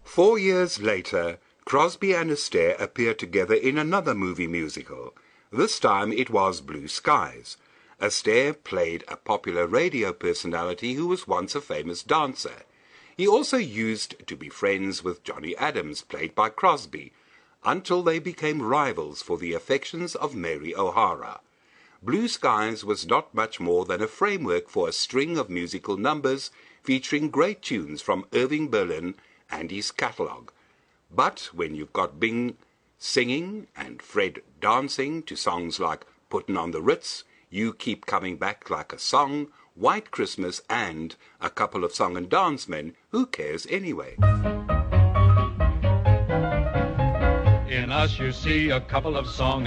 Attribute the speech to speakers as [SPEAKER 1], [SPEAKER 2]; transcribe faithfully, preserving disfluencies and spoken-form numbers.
[SPEAKER 1] Four years later, Crosby and Astaire appeared together in another movie musical. This time it was Blue Skies. Astaire played a popular radio personality who was once a famous dancer. He also used to be friends with Johnny Adams, played by Crosby, until they became rivals for the affections of Mary O'Hara. Blue Skies was not much more than a framework for a string of musical numbers featuring great tunes from Irving Berlin and his catalogue. But when you've got Bing singing and Fred dancing to songs like Puttin' on the Ritz, You Keep Coming Back Like a Song, White Christmas, and a couple of song and dance men, who cares anyway?
[SPEAKER 2] In us you see a couple of song